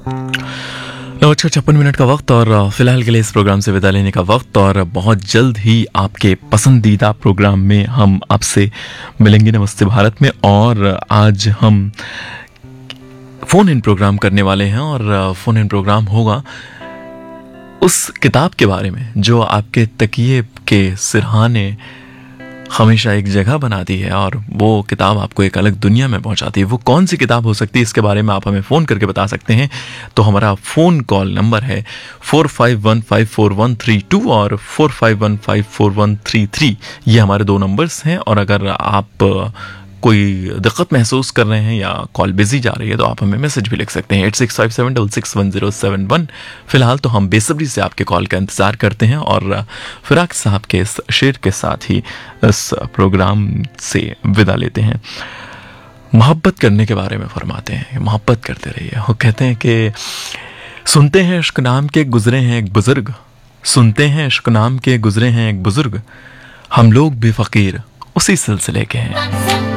अच्छा 56 मिनट का वक्त और फिलहाल के लिए इस प्रोग्राम से विदा लेने का वक्त और बहुत जल्द ही आपके पसंदीदा प्रोग्राम में हम आपसे मिलेंगे नमस्ते भारत में। और आज हम फ़ोन इन प्रोग्राम करने वाले हैं और फ़ोन इन प्रोग्राम होगा उस किताब के बारे में जो आपके तकिए के सिरहाने हमेशा एक जगह बनाती है और वो किताब आपको एक अलग दुनिया में पहुंचाती है। वो कौन सी किताब हो सकती है, इसके बारे में आप हमें फ़ोन करके बता सकते हैं। तो हमारा फ़ोन कॉल नंबर है 45154132 और 45154133। ये हमारे दो नंबर्स हैं और अगर आप कोई दिक्कत महसूस कर रहे हैं या कॉल बिजी जा रही है तो आप हमें मैसेज भी लिख सकते हैं 8657661071। फिलहाल तो हम बेसब्री से आपके कॉल का इंतज़ार करते हैं और फिराक साहब के इस शेर के साथ ही इस प्रोग्राम से विदा लेते हैं। मोहब्बत करने के बारे में फरमाते हैं, मोहब्बत करते रहिए। वो कहते हैं कि सुनते हैं इश्क नाम के गुजरे हैं एक बुजुर्ग, सुनते हैं इश्क नाम के गुजरे हैं एक बुजुर्ग, हम लोग भी फ़कीर उसी सिलसिले के हैं।